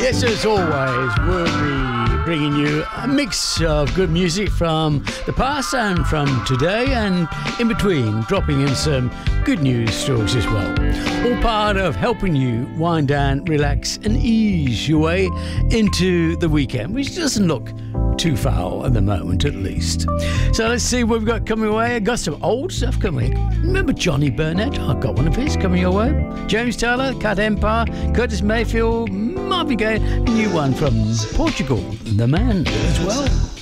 Yes, as always, we'll be bringing you a mix of good music from the past and from today, and in between, dropping in some good news stories as well. All part of helping you wind down, relax, and ease your way into the weekend, which doesn't look too foul at the moment, at least. So let's see what we've got coming away. I've got some old stuff coming. Remember Johnny Burnett? I've got one of his coming your way. James Taylor, Cat Empire, Curtis Mayfield, Marvin Gaye, a new one from Portugal, The Man as well.